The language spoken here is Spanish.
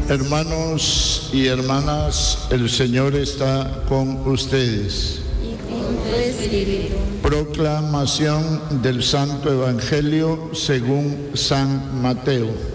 Hermanos y hermanas, el Señor está con ustedes. Y con tu espíritu. Proclamación del Santo Evangelio según San Mateo.